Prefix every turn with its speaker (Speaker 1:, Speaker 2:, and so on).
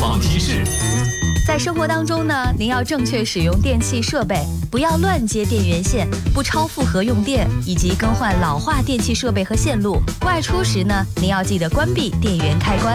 Speaker 1: 防提示。
Speaker 2: 在生活当中呢，您要正确使用电器设备，不要乱接电源线，不超负荷用电，以及更换老化电器设备和线路。外出时呢，您要记得关闭电源开关。